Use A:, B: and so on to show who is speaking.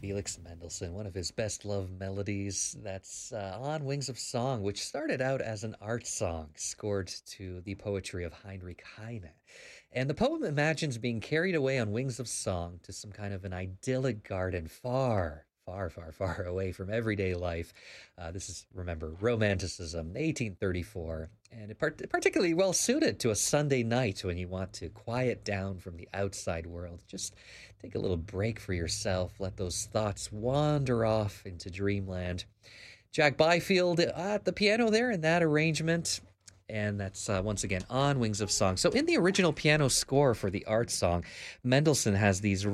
A: Felix Mendelssohn, one of his best loved melodies. That's on Wings of Song, which started out as an art song scored to the poetry of Heinrich Heine. And the poem imagines being carried away on wings of song to some kind of an idyllic garden far, far, far, far away from everyday life. This is, remember, Romanticism, 1834, and particularly well suited to a Sunday night when you want to quiet down from the outside world. Just take a little break for yourself, let those thoughts wander off into dreamland. Jack Byfield at the piano there in that arrangement. And that's once again on Wings of Song. So, in the original piano score for the art song, Mendelssohn has these